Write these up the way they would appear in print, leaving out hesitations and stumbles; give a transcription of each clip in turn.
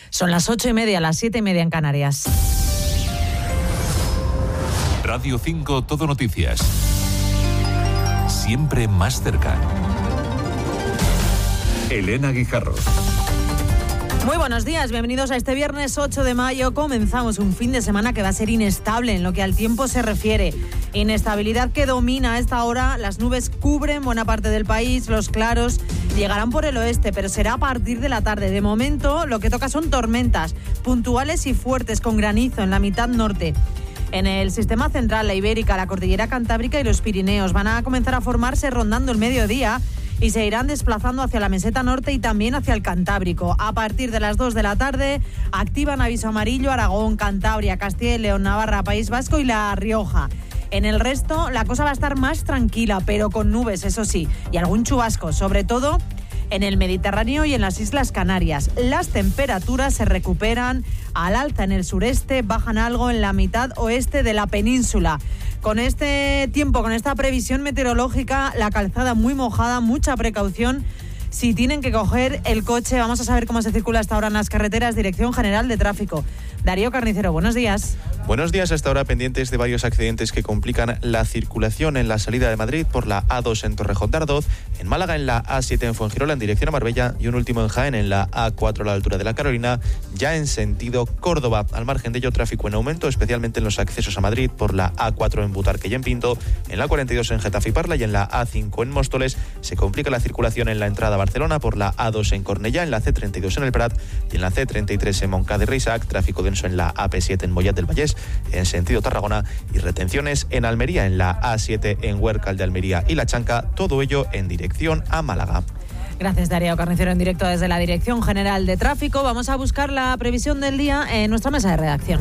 Son las 8:30, las 7:30 en Canarias. Radio 5 Todo Noticias. Siempre más cerca. Elena Guijarro. Muy buenos días, bienvenidos a este viernes 8 de mayo. Comenzamos un fin de semana que va a ser inestable en lo que al tiempo se refiere. Inestabilidad que domina a esta hora. Las nubes cubren buena parte del país, los claros llegarán por el oeste, pero será a partir de la tarde. De momento, lo que toca son tormentas puntuales y fuertes con granizo en la mitad norte. En el sistema central, la Ibérica, la cordillera cantábrica y los Pirineos van a comenzar a formarse rondando el mediodía y se irán desplazando hacia la meseta norte y también hacia el Cantábrico. A partir de las 2 de la tarde activan aviso amarillo Aragón, Cantabria, Castilla y León, Navarra, País Vasco y La Rioja. En el resto la cosa va a estar más tranquila, pero con nubes, eso sí, y algún chubasco, sobre todo en el Mediterráneo y en las Islas Canarias. Las temperaturas se recuperan al alza en el sureste, bajan algo en la mitad oeste de la península. Con este tiempo, con esta previsión meteorológica, la calzada muy mojada, mucha precaución si tienen que coger el coche. Vamos a saber cómo se circula hasta ahora en las carreteras. Dirección General de Tráfico. Darío Carnicero, buenos días. Buenos días, hasta ahora pendientes de varios accidentes que complican la circulación en la salida de Madrid por la A2 en Torrejón de Ardoz, en Málaga en la A7 en Fuengirola en dirección a Marbella y un último en Jaén en la A4 a la altura de la Carolina, ya en sentido Córdoba. Al margen de ello, tráfico en aumento, especialmente en los accesos a Madrid por la A4 en Butarque y en Pinto, en la 42 en Getafe y Parla y en la A5 en Móstoles. Se complica la circulación en la entrada a Barcelona por la A2 en Cornellá, en la C32 en El Prat y en la C33 en Montcada y Reixac, tráfico denso en la AP7 en Mollet del Vallès en sentido Tarragona y retenciones en Almería en la A7 en Huércal de Almería y La Chanca, todo ello en dirección a Málaga. Gracias, Darío Carnicero, en directo desde la Dirección General de Tráfico. Vamos a buscar la previsión del día en nuestra mesa de redacción.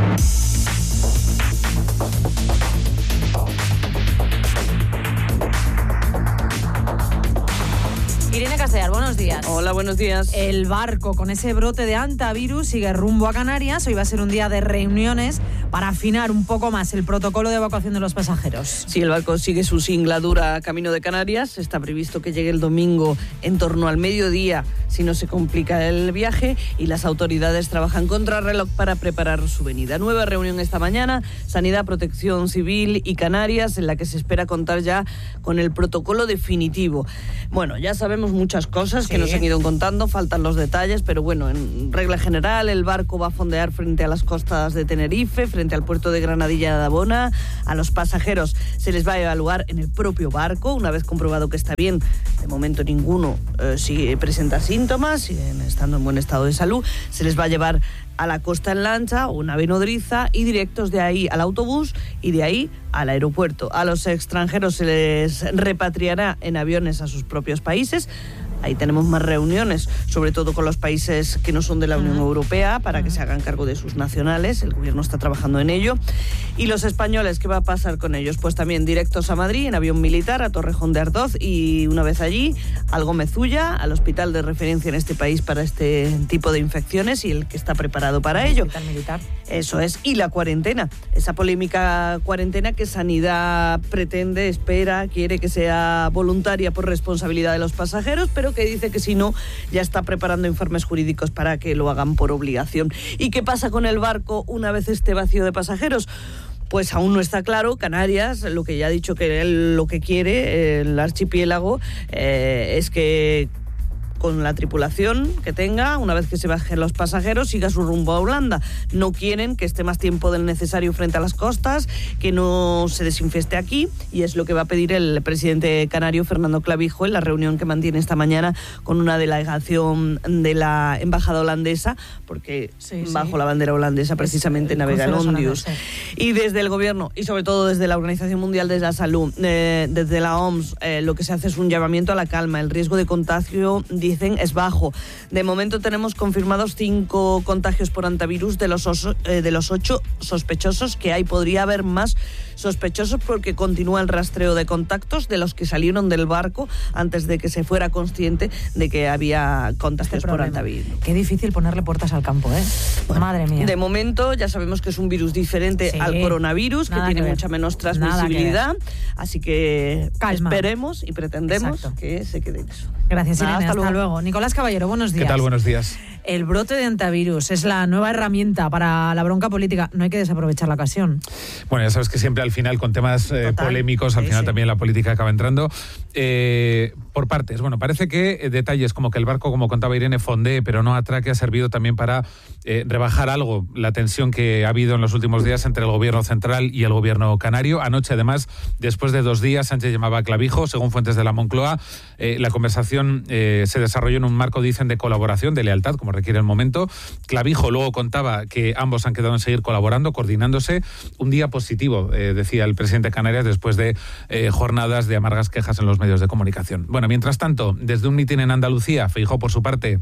Irene Castellar, buenos días. Hola, buenos días. El barco con ese brote de hantavirus sigue rumbo a Canarias. Hoy va a ser un día de reuniones para afinar un poco más el protocolo de evacuación de los pasajeros. Sí, el barco sigue su singladura camino de Canarias. Está previsto que llegue el domingo en torno al mediodía, si no se complica el viaje, y las autoridades trabajan contrarreloj para preparar su venida. Nueva reunión esta mañana, Sanidad, Protección Civil y Canarias, en la que se espera contar ya con el protocolo definitivo. Bueno, ya sabemos muchas cosas que nos han ido contando, faltan los detalles, pero bueno, en regla general el barco va a fondear frente a las costas de Tenerife, frente al puerto de Granadilla de Abona. A los pasajeros se les va a evaluar en el propio barco, una vez comprobado que está bien. De momento ninguno presenta síntomas, siguen estando en buen estado de salud. Se les va a llevar a la costa en lancha o nave nodriza y directos de ahí al autobús y de ahí al aeropuerto. A los extranjeros se les repatriará en aviones a sus propios países. Ahí tenemos más reuniones, sobre todo con los países que no son de la Unión Europea, para que se hagan cargo de sus nacionales. El gobierno está trabajando en ello. Y los españoles, ¿qué va a pasar con ellos? Pues también directos a Madrid, en avión militar, a Torrejón de Ardoz, y una vez allí, al Gómez Ulla, al hospital de referencia en este país para este tipo de infecciones y el que está preparado para ello. ¿Hospital militar? Eso es. Y la cuarentena, esa polémica cuarentena que Sanidad pretende, espera, quiere que sea voluntaria por responsabilidad de los pasajeros, pero que dice que si no, ya está preparando informes jurídicos para que lo hagan por obligación. ¿Y qué pasa con el barco una vez esté vacío de pasajeros? Pues aún no está claro. Canarias, lo que ya ha dicho que él lo que quiere, el archipiélago, es que con la tripulación que tenga, una vez que se bajen los pasajeros, siga su rumbo a Holanda. No quieren que esté más tiempo del necesario frente a las costas, que no se desinfeste aquí, y es lo que va a pedir el presidente canario, Fernando Clavijo, en la reunión que mantiene esta mañana con una delegación de la embajada holandesa, porque bajo la bandera holandesa precisamente navega el Ondius. Y desde el gobierno, y sobre todo desde la Organización Mundial de la Salud, desde la OMS, lo que se hace es un llamamiento a la calma. El riesgo de contagio, dicen, es bajo. De momento tenemos confirmados 5 contagios por hantavirus de los 8 sospechosos que hay. Podría haber más sospechosos porque continúa el rastreo de contactos de los que salieron del barco antes de que se fuera consciente de que había contagios por hantavirus. Qué difícil ponerle puertas al campo, ¿eh? Bueno, madre mía. De momento ya sabemos que es un virus diferente al coronavirus, que tiene mucha menos transmisibilidad, así que calma. Esperemos y pretendemos que se quede en eso. Gracias, Irene. Hasta luego. Nicolás Caballero, buenos días. ¿Qué tal? Buenos días. El brote de antivirus es la nueva herramienta para la bronca política. No hay que desaprovechar la ocasión. Bueno, ya sabes que siempre al final con temas polémicos, al final también la política acaba entrando. Por partes, bueno, parece que detalles como que el barco, como contaba Irene, fondee, pero no atraque, ha servido también para rebajar algo la tensión que ha habido en los últimos días entre el gobierno central y el gobierno canario. Anoche, además, después de 2 días, Sánchez llamaba a Clavijo, según fuentes de la Moncloa. La conversación se desarrolló en un marco, dicen, de colaboración, de lealtad, como requiere el momento. Clavijo luego contaba que ambos han quedado en seguir colaborando, coordinándose. Un día positivo, decía el presidente de Canarias, después de jornadas de amargas quejas en los medios de comunicación. Bueno, mientras tanto, desde un mitin en Andalucía, Feijóo, por su parte,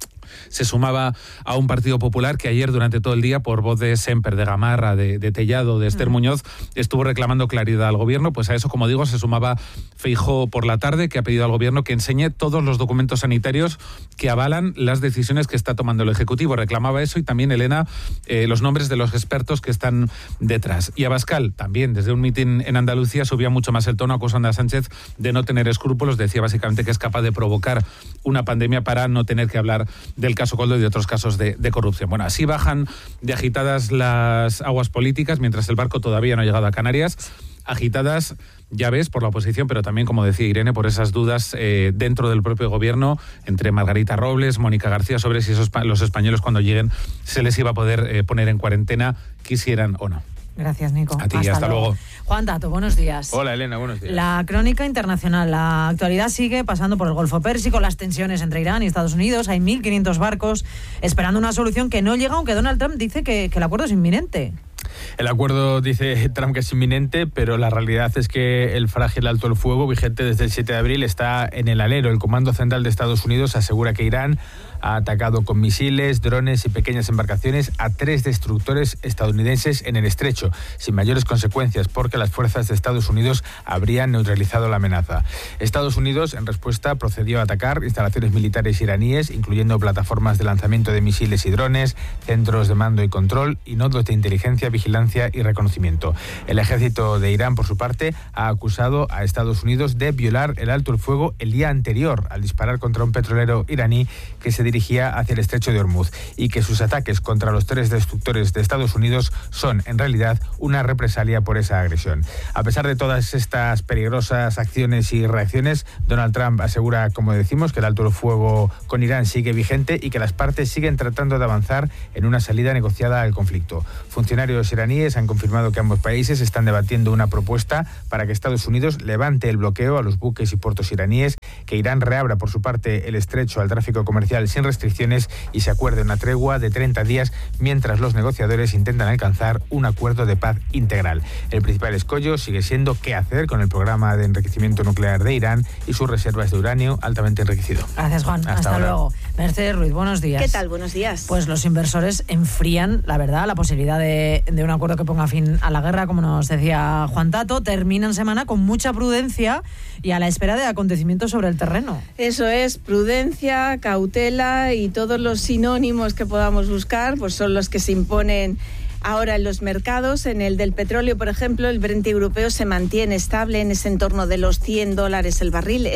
se sumaba a un Partido Popular que ayer durante todo el día, por voz de Semper, de Gamarra, de Tellado, de Esther Muñoz, estuvo reclamando claridad al gobierno. Pues a eso, como digo, se sumaba Feijóo por la tarde, que ha pedido al gobierno que enseñe todos los documentos sanitarios que avalan las decisiones que está tomando el Ejecutivo. Reclamaba eso, y también, Elena, los nombres de los expertos que están detrás. Y Abascal también, desde un mitin en Andalucía, subía mucho más el tono, acusando a Sánchez de no tener escrúpulos. Decía básicamente que es capaz de provocar una pandemia para no tener que hablar del caso Coldo y de otros casos de corrupción. Bueno, así bajan de agitadas las aguas políticas, mientras el barco todavía no ha llegado a Canarias. Agitadas, ya ves, por la oposición, pero también, como decía Irene, por esas dudas dentro del propio gobierno, entre Margarita Robles, Mónica García, sobre si los españoles, cuando lleguen, se les iba a poder poner en cuarentena, quisieran o no. Gracias, Nico. A ti, hasta luego. Juan Tato, buenos días. Hola, Elena, buenos días. La crónica internacional, la actualidad sigue pasando por el Golfo Pérsico, las tensiones entre Irán y Estados Unidos. Hay 1.500 barcos esperando una solución que no llega, aunque Donald Trump dice que el acuerdo es inminente. El acuerdo, dice Trump, que es inminente, pero la realidad es que el frágil alto el fuego, vigente desde el 7 de abril, está en el alero. El Comando Central de Estados Unidos asegura que Irán ha atacado con misiles, drones y pequeñas embarcaciones a 3 destructores estadounidenses en el estrecho, sin mayores consecuencias, porque las fuerzas de Estados Unidos habrían neutralizado la amenaza. Estados Unidos, en respuesta, procedió a atacar instalaciones militares iraníes, incluyendo plataformas de lanzamiento de misiles y drones, centros de mando y control y nodos de inteligencia, vigilancia y reconocimiento. El ejército de Irán, por su parte, ha acusado a Estados Unidos de violar el alto el fuego el día anterior al disparar contra un petrolero iraní que se dirigía hacia el estrecho de Hormuz, y que sus ataques contra los 3 destructores de Estados Unidos son, en realidad, una represalia por esa agresión. A pesar de todas estas peligrosas acciones y reacciones, Donald Trump asegura, como decimos, que el alto el fuego con Irán sigue vigente y que las partes siguen tratando de avanzar en una salida negociada al conflicto. Funcionarios iraníes han confirmado que ambos países están debatiendo una propuesta para que Estados Unidos levante el bloqueo a los buques y puertos iraníes, que Irán reabra por su parte el estrecho al tráfico comercial sin restricciones y se acuerde una tregua de 30 días mientras los negociadores intentan alcanzar un acuerdo de paz integral. El principal escollo sigue siendo qué hacer con el programa de enriquecimiento nuclear de Irán y sus reservas de uranio altamente enriquecido. Gracias, Juan. Hasta luego. Mercedes Ruiz, buenos días. ¿Qué tal? Buenos días. Pues los inversores enfrían, la verdad, la posibilidad de un acuerdo que ponga fin a la guerra, como nos decía Juan Tato. Terminan semana con mucha prudencia y a la espera de acontecimientos sobre el terreno. Eso es, prudencia, cautela y todos los sinónimos que podamos buscar, pues son los que se imponen ahora en los mercados. En el del petróleo, por ejemplo, el Brent europeo se mantiene estable en ese entorno de los $100 el barril,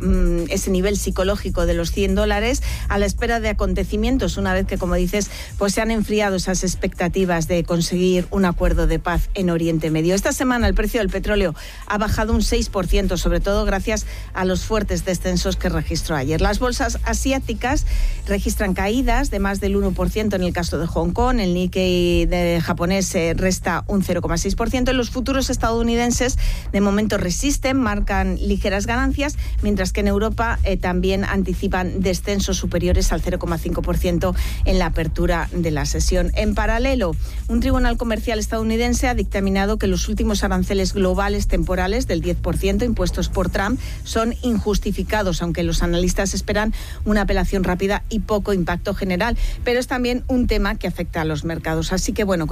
ese nivel psicológico de los $100, a la espera de acontecimientos, una vez que, como dices, pues se han enfriado esas expectativas de conseguir un acuerdo de paz en Oriente Medio. Esta semana el precio del petróleo ha bajado un 6%, sobre todo gracias a los fuertes descensos que registró ayer. Las bolsas asiáticas registran caídas de más del 1% en el caso de Hong Kong. El Nikkei de japonés resta un 0,6%. Los futuros estadounidenses de momento resisten, marcan ligeras ganancias, mientras que en Europa también anticipan descensos superiores al 0,5% en la apertura de la sesión. En paralelo, un tribunal comercial estadounidense ha dictaminado que los últimos aranceles globales temporales del 10% impuestos por Trump son injustificados, aunque los analistas esperan una apelación rápida y poco impacto general. Pero es también un tema que afecta a los mercados. Así que, bueno,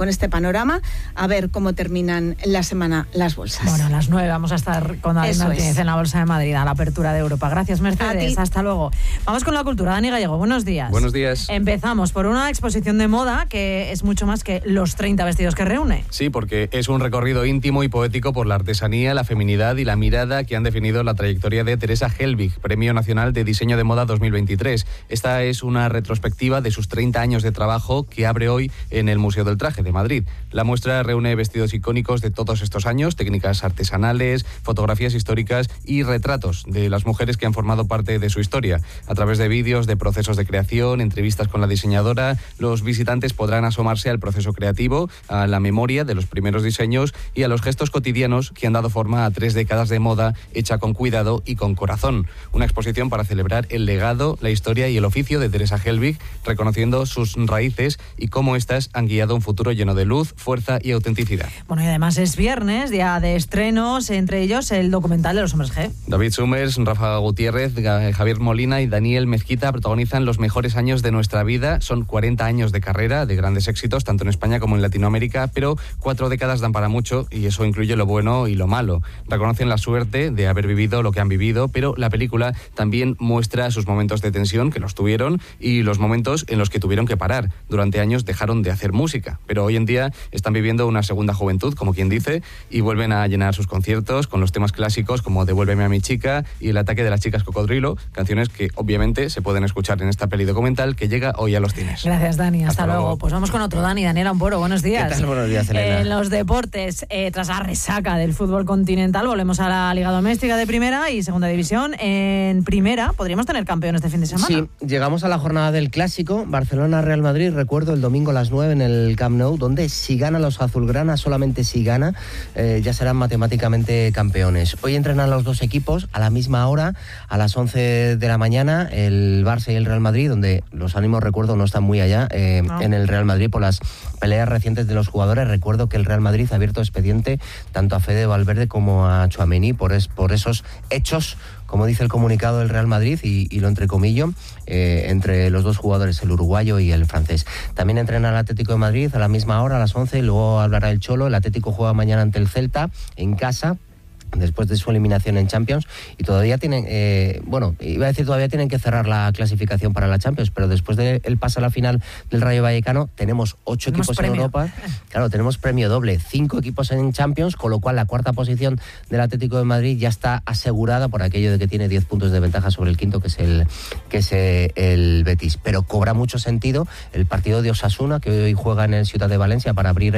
con este panorama, a ver cómo terminan la semana las bolsas. Bueno, a las 9 vamos a estar con David Martínez en la Bolsa de Madrid, a la apertura de Europa. Gracias, Mercedes. Hasta luego. Vamos con la cultura. Dani Gallego, buenos días. Buenos días. Empezamos por una exposición de moda que es mucho más que los 30 vestidos que reúne. Sí, porque es un recorrido íntimo y poético por la artesanía, la feminidad y la mirada que han definido la trayectoria de Teresa Helbig, Premio Nacional de Diseño de Moda 2023. Esta es una retrospectiva de sus 30 años de trabajo que abre hoy en el Museo del Traje de Madrid. La muestra reúne vestidos icónicos de todos estos años, técnicas artesanales, fotografías históricas y retratos de las mujeres que han formado parte de su historia. A través de vídeos de procesos de creación, entrevistas con la diseñadora, los visitantes podrán asomarse al proceso creativo, a la memoria de los primeros diseños y a los gestos cotidianos que han dado forma a 3 décadas de moda hecha con cuidado y con corazón. Una exposición para celebrar el legado, la historia y el oficio de Teresa Helbig, reconociendo sus raíces y cómo éstas han guiado un futuro lleno de luz, fuerza y autenticidad. Bueno, y además es viernes, día de estrenos, entre ellos el documental de los Hombres G. David Summers, Rafa Gutiérrez, Javier Molina y Daniel Mezquita protagonizan los mejores años de nuestra vida. Son 40 años de carrera, de grandes éxitos, tanto en España como en Latinoamérica, pero 4 décadas dan para mucho y eso incluye lo bueno y lo malo. Reconocen la suerte de haber vivido lo que han vivido, pero la película también muestra sus momentos de tensión, que los tuvieron, y los momentos en los que tuvieron que parar. Durante años dejaron de hacer música, pero hoy en día están viviendo una segunda juventud, como quien dice, y vuelven a llenar sus conciertos con los temas clásicos como Devuélveme a mi chica y El ataque de las chicas cocodrilo, canciones que obviamente se pueden escuchar en esta peli documental que llega hoy a los cines. Gracias, Dani. Hasta luego. Pues vamos con otro Dani, Daniel Amporo. Buenos días. ¿Qué tal? Buenos días, Elena. En los deportes, tras la resaca del fútbol continental, volvemos a la Liga Doméstica de Primera y Segunda División. En Primera, ¿podríamos tener campeón este fin de semana? Sí, llegamos a la jornada del Clásico, Barcelona-Real Madrid, recuerdo el domingo a las 9 en el Camp Nou, donde si gana los azulgrana, solamente si gana, ya serán matemáticamente campeones. Hoy entrenan los dos equipos a la misma hora, a las 11 de la mañana, el Barça y el Real Madrid, donde los ánimos, recuerdo, no están muy allá, en el Real Madrid por las peleas recientes de los jugadores. Recuerdo que el Real Madrid ha abierto expediente tanto a Fede Valverde como a Tchouaméni por esos hechos, como dice el comunicado del Real Madrid, y lo entrecomillo, entre los dos jugadores, el uruguayo y el francés. También entrena el Atlético de Madrid a la misma hora, a las 11, luego hablará el Cholo. El Atlético juega mañana ante el Celta, en casa, después de su eliminación en Champions, y todavía tienen, todavía tienen que cerrar la clasificación para la Champions, pero después del pase a la final del Rayo Vallecano, tenemos 8 equipos en Europa. Claro, tenemos premio doble, 5 equipos en Champions, con lo cual la cuarta posición del Atlético de Madrid ya está asegurada por aquello de que tiene 10 puntos de ventaja sobre el quinto, que es el Betis. Pero cobra mucho sentido el partido de Osasuna, que hoy juega en el Ciutat de Valencia para abrir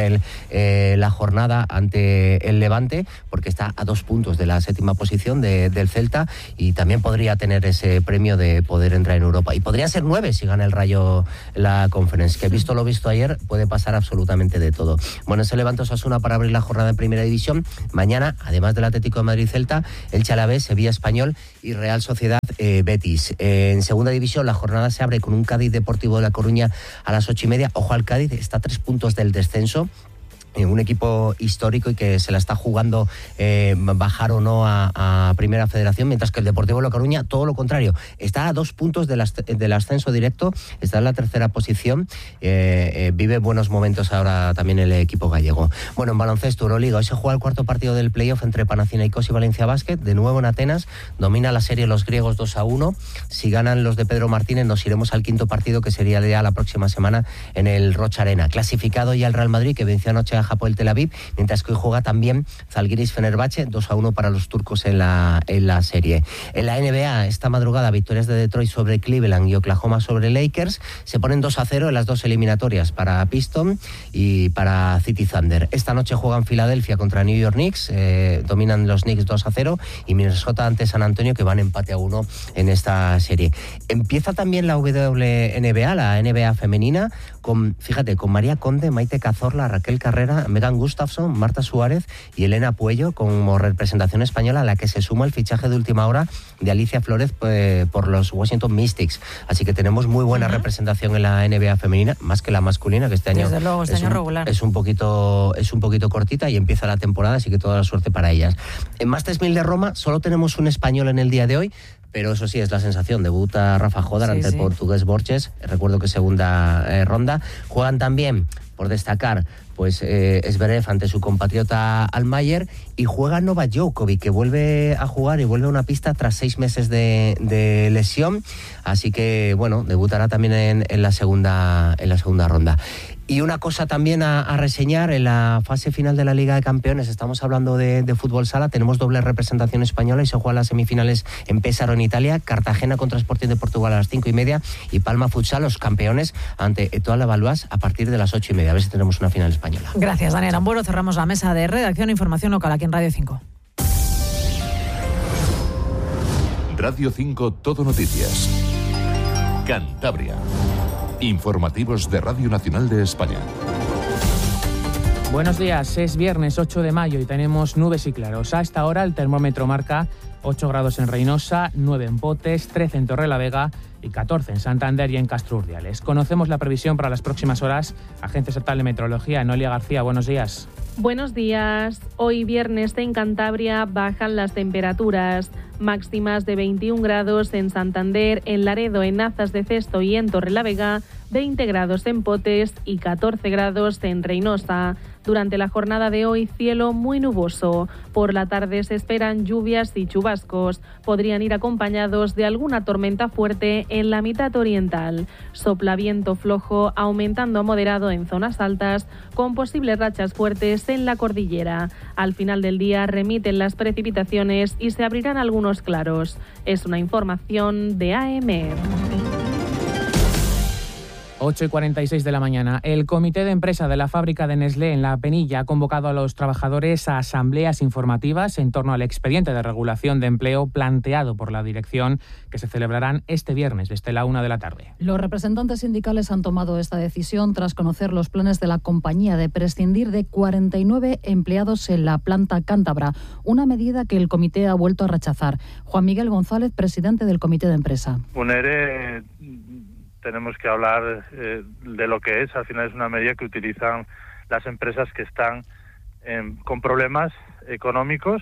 la jornada ante el Levante, porque está a 2 puntos de la séptima posición del Celta, y también podría tener ese premio de poder entrar en Europa. Y podría ser 9 si gana el Rayo la Conference, que visto lo visto ayer, puede pasar absolutamente de todo. Bueno, ese Levante Osasuna para abrir la jornada en Primera División. Mañana, además del Atlético de Madrid-Celta, el Alavés, Sevilla Español y Real Sociedad Betis. En Segunda División la jornada se abre con un Cádiz Deportivo de La Coruña a las 8:30. Ojo al Cádiz, está a 3 puntos del descenso. Un equipo histórico y que se la está jugando bajar o no a Primera Federación, mientras que el Deportivo de La Coruña, todo lo contrario, está a 2 puntos del ascenso directo, está en la tercera posición, vive buenos momentos ahora también el equipo gallego. Bueno, en baloncesto, Euroliga, hoy se juega el cuarto partido del playoff entre Panathinaikos y Valencia Basket, de nuevo en Atenas, domina la serie los griegos 2-1, si ganan los de Pedro Martínez nos iremos al quinto partido, que sería ya la próxima semana en el Rocha Arena. Clasificado ya el Real Madrid, que venció anoche a Hapoel Tel Aviv, mientras que hoy juega también Zalgiris Fenerbahce, 2-1 para los turcos en la serie. En la NBA, esta madrugada, victorias de Detroit sobre Cleveland y Oklahoma sobre Lakers, se ponen 2-0 en las dos eliminatorias para Pistons y para City Thunder. Esta noche juegan Filadelfia contra New York Knicks, dominan los Knicks 2-0, y Minnesota ante San Antonio, que van empate a 1 en esta serie. Empieza también la WNBA, la NBA femenina, con María Conde, Maite Cazorla, Raquel Carrera, Megan Gustafson, Marta Suárez y Elena Puello como representación española, a la que se suma el fichaje de última hora de Alicia Flores por los Washington Mystics. Así que tenemos muy buena representación en la NBA femenina, más que la masculina, que este año, desde luego, este año regular. Es un poquito cortita, y empieza la temporada, así que toda la suerte para ellas. En Masters 1000 de Roma solo tenemos un español en el día de hoy, pero eso sí es la sensación. Debuta Rafa Jodar ante el portugués Borges, recuerdo que segunda ronda. Juegan también, por destacar, pues Zverev ante su compatriota Altmaier, y juega Novak Djokovic, que vuelve a jugar y vuelve a una pista tras 6 meses de lesión, así que bueno, debutará también en la segunda ronda. Y una cosa también a reseñar, en la fase final de la Liga de Campeones, estamos hablando de fútbol sala, tenemos doble representación española y se juegan las semifinales en Pesaro, en Italia, Cartagena contra Sporting de Portugal a las 5:30 y Palma Futsal, los campeones, ante Etoile Valois a partir de las 8:30. A ver si tenemos una final española. Gracias, Daniel Ambuero. Cerramos la mesa de redacción e información local aquí en Radio 5. Radio 5 Todo Noticias. Cantabria. Informativos de Radio Nacional de España. Buenos días, es viernes 8 de mayo y tenemos nubes y claros. A esta hora el termómetro marca 8 grados en Reynosa, 9 en Potes, 13 en Torrelavega y 14 en Santander y en Castro Urdiales. Conocemos la previsión para las próximas horas. Agencia Estatal de Meteorología, Noelia García, buenos días. Buenos días. Hoy viernes en Cantabria bajan las temperaturas. Máximas de 21 grados en Santander, en Laredo, en Nazas de Cesto y en Torrelavega, 20 grados en Potes y 14 grados en Reynosa. Durante la jornada de hoy, cielo muy nuboso. Por la tarde se esperan lluvias y chubascos. Podrían ir acompañados de alguna tormenta fuerte en la mitad oriental. Sopla viento flojo, aumentando a moderado en zonas altas, con posibles rachas fuertes en la cordillera. Al final del día remiten las precipitaciones y se abrirán algunos claros. Es una información de AEMET. 8:46 de la mañana. El comité de empresa de la fábrica de Nestlé en La Penilla ha convocado a los trabajadores a asambleas informativas en torno al expediente de regulación de empleo planteado por la dirección, que se celebrarán este viernes desde la 1 de la tarde. Los representantes sindicales han tomado esta decisión tras conocer los planes de la compañía de prescindir de 49 empleados en la planta cántabra, una medida que el comité ha vuelto a rechazar. Juan Miguel González, presidente del comité de empresa. Un ERE, tenemos que hablar de lo que es. Al final es una medida que utilizan las empresas que están con problemas económicos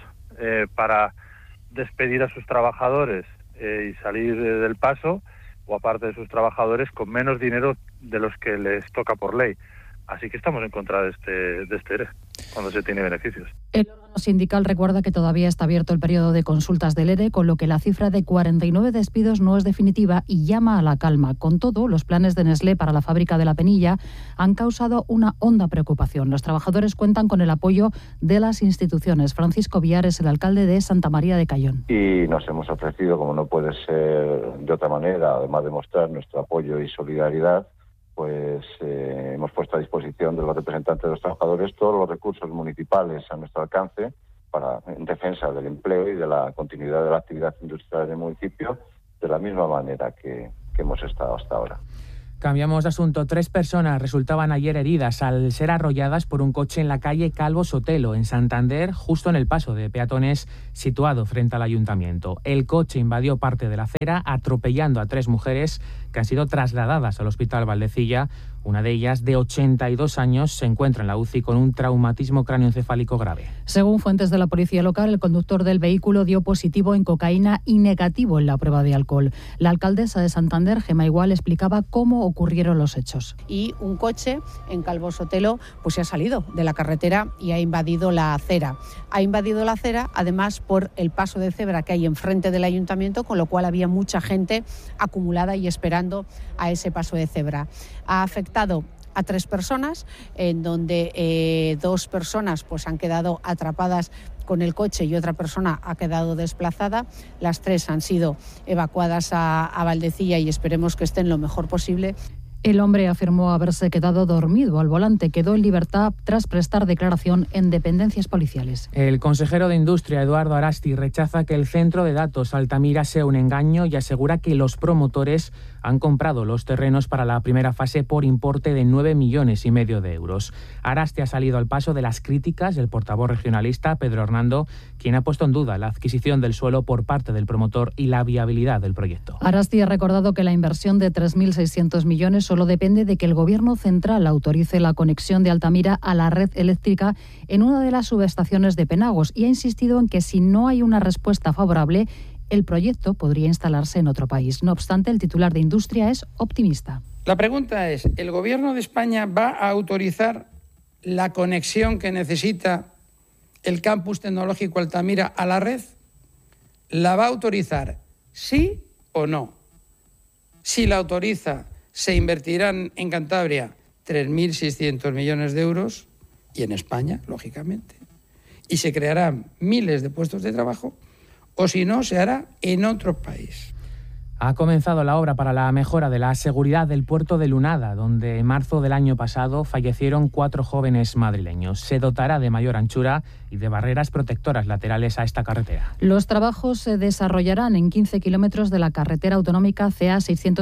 para despedir a sus trabajadores y salir del paso, o aparte de sus trabajadores, con menos dinero de los que les toca por ley. Así que estamos en contra de este ERE, cuando se tiene beneficios. El órgano sindical recuerda que todavía está abierto el periodo de consultas del ERE, con lo que la cifra de 49 despidos no es definitiva y llama a la calma. Con todo, los planes de Nestlé para la fábrica de La Penilla han causado una honda preocupación. Los trabajadores cuentan con el apoyo de las instituciones. Francisco Villar es el alcalde de Santa María de Cayón. Y nos hemos ofrecido, como no puede ser de otra manera, además de mostrar nuestro apoyo y solidaridad, pues hemos puesto a disposición de los representantes de los trabajadores todos los recursos municipales a nuestro alcance en defensa del empleo y de la continuidad de la actividad industrial en el municipio, de la misma manera que hemos estado hasta ahora. Cambiamos de asunto. 3 personas resultaban ayer heridas al ser arrolladas por un coche en la calle Calvo Sotelo, en Santander, justo en el paso de peatones situado frente al ayuntamiento. El coche invadió parte de la acera, atropellando a 3 mujeres que han sido trasladadas al Hospital Valdecilla. Una de ellas, de 82 años, se encuentra en la UCI con un traumatismo cráneoencefálico grave. Según fuentes de la policía local, el conductor del vehículo dio positivo en cocaína y negativo en la prueba de alcohol. La alcaldesa de Santander, Gemma Igual, explicaba cómo ocurrieron los hechos. Y un coche en Calvo Sotelo pues se ha salido de la carretera y ha invadido la acera. Ha invadido la acera, además, por el paso de cebra que hay enfrente del ayuntamiento, con lo cual había mucha gente acumulada y esperando a ese paso de cebra. Ha afectado a 3 personas, en donde 2 personas pues han quedado atrapadas con el coche y otra persona ha quedado desplazada. Las 3 han sido evacuadas a Valdecilla y esperemos que estén lo mejor posible. El hombre afirmó haberse quedado dormido al volante. Quedó en libertad tras prestar declaración en dependencias policiales. El consejero de Industria, Eduardo Arasti, rechaza que el centro de datos Altamira sea un engaño y asegura que los promotores han comprado los terrenos para la primera fase por importe de 9,5 millones de euros. Arasti ha salido al paso de las críticas del portavoz regionalista, Pedro Hernando, quien ha puesto en duda la adquisición del suelo por parte del promotor y la viabilidad del proyecto. Arasti ha recordado que la inversión de 3.600 millones solo depende de que el Gobierno central autorice la conexión de Altamira a la red eléctrica en una de las subestaciones de Penagos y ha insistido en que si no hay una respuesta favorable, el proyecto podría instalarse en otro país. No obstante, el titular de Industria es optimista. La pregunta es, ¿el Gobierno de España va a autorizar la conexión que necesita el campus tecnológico Altamira a la red, la va a autorizar, sí o no. Si la autoriza, se invertirán en Cantabria 3.600 millones de euros, y en España, lógicamente, y se crearán miles de puestos de trabajo, o si no, se hará en otro país. Ha comenzado la obra para la mejora de la seguridad del puerto de Lunada, donde en marzo del año pasado fallecieron 4 jóvenes madrileños. Se dotará de mayor anchura y de barreras protectoras laterales a esta carretera. Los trabajos se desarrollarán en 15 kilómetros de la carretera autonómica CA